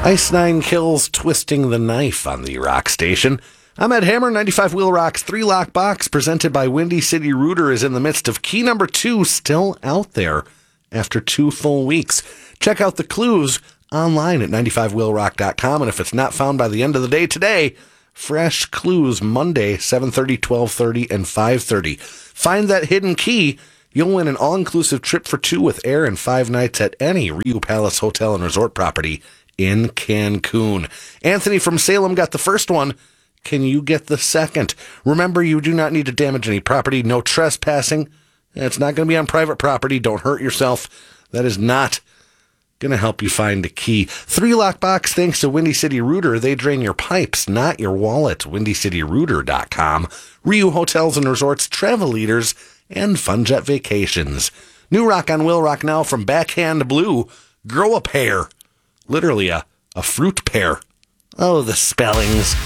Ice Nine Kills Twisting the Knife on the Rock Station. I'm Ed Hammer. 95 Wheel Rock's 3-Lock Box presented by Windy City Rooter is in the midst of key number 2 still out there after 2 full weeks. Check out the clues online at 95wheelrock.com, and if it's not found by the end of the day today, fresh clues Monday, 7:30, 12:30, and 5:30. Find that hidden key. You'll win an all-inclusive trip for 2 with air and 5 nights at any Riu Palace Hotel and Resort property in Cancun. Anthony from Salem got the first one. Can you get the second? Remember, you do not need to damage any property. No trespassing. It's not going to be on private property. Don't hurt yourself. That is not going to help you find a key. 3-Lock Box, thanks to Windy City Rooter. They drain your pipes, not your wallet. WindyCityRooter.com. Riu Hotels and Resorts, travel leaders, and Fun Jet Vacations. New rock on Will Rock now from Backhand Blue. Grow a pear. Literally a fruit pear. Oh, the spellings.